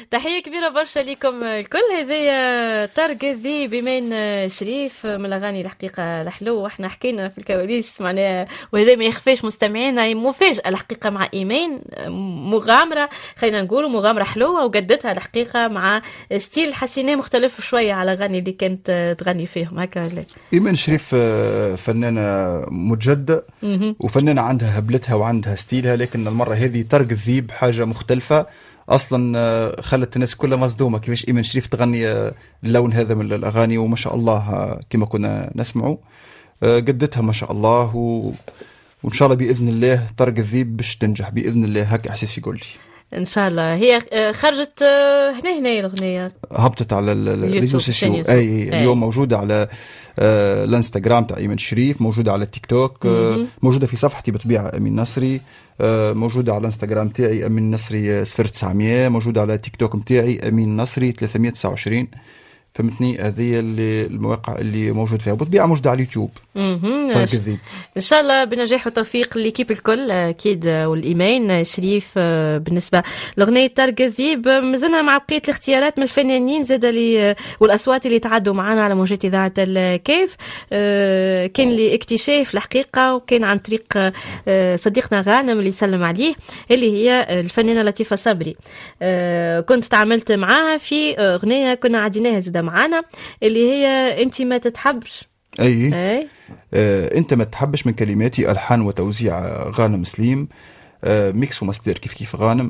تحية كبيرة برشا لكم الكل. هذه طارق الذيب بين شريف من الأغاني الحقيقة الحلو. واحنا حكينا في الكواليس معناها، وهذا ما يخفيش مستمعينا، مفاجأة الحقيقة مع إيمان، مغامرة خلينا نقولوا، مغامرة حلوة وقدتها الحقيقة مع ستيل حسيناه مختلف شوية على الأغاني اللي كانت تغني فيهم هكا ولا؟ إيمان شريف فنانة مجدة وفنانة عندها هبلتها وعندها ستيلها، لكن المرة هذه طارق الذيب حاجة مختلفة اصلا، خلت الناس كلها مصدومه كيفاش ايمان شريف تغني اللون هذا من الاغاني، وما شاء الله كما كنا نسمعوا قدتها ما شاء الله، وان شاء الله باذن الله طارق الذيب باش تنجح باذن الله، هكا احساس يقول لي ان شاء الله. هي خرجت هنا الاغنيه، هبطت على الريزو سوسيو، اي اليوم موجوده على الانستغرام تاع ايمان شريف، موجوده على التيك توك، موجوده في صفحتي بطبيعه امين نصري، موجوده على الانستغرام تاعي امين نصري 0900، موجوده على تيك توك نتاعي امين نصري 329. فهمتني؟ هذه المواقع اللي موجود فيها، بطبيعه موجوده على اليوتيوب. طارق الذيب ان شاء الله بنجاح وتوفيق ليكيب الكل اكيد، والايمان شريف. بالنسبه لاغنيه طارق الذيب مازلنا مع بقيه الاختيارات من الفنانين زاد لي والاصوات اللي تعدوا معنا على موجات اذاعه الكيف. كان لي اكتشاف الحقيقه، وكان عن طريق صديقنا غانم اللي سلم عليه، اللي هي الفنانه لطيفه صبري. كنت تعاملت معاها في اغنيه كنا عديناها زاد معانا، اللي هي انت ما تتحبش. اي انت ما تحبش، من كلماتي الحان وتوزيع غانم سليم، ميكس وماستر كيف غانم.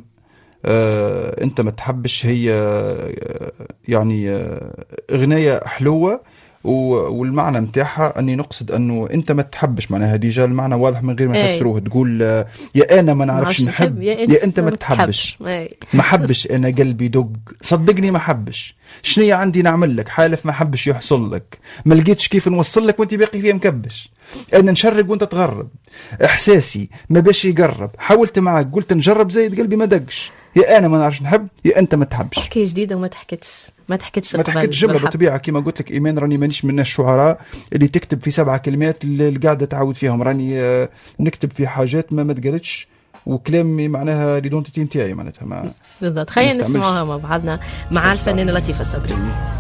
انت ما تحبش هي يعني اغنيه حلوه، والمعنى متاعها اني نقصد انه انت ما تحبش، معناها ديجا المعنى واضح من غير ما يفسروه. تقول يا انا ما نعرفش نحب، يا انت ما تحبش. ما حبش انا قلبي دق، صدقني ما حبش، شنية عندي نعمل لك، حالف ما حبش يحصل لك، ما لقيتش كيف نوصل لك وانت باقي فيها مكبش، انا نشرق وانت تغرب، احساسي ما باش يقرب، حاولت معك قلت نجرب زايد قلبي ما دقش، يا انا ما نعرفش نحب يا انت ما تحبش. حكايه جديده وما تحكتش جمله بطبيعه كما قلت لك ايمان، راني مانيش من الشعراء اللي تكتب في 7 كلمات اللي قاعده تعاود فيهم، راني نكتب في حاجات ما تقالتش، وكلامي معناها ليدونتيتي نتاعي معناتها ما بالضبط. خلينا نسمعوها مع بعضنا مع الفنانه لطيفه صبري.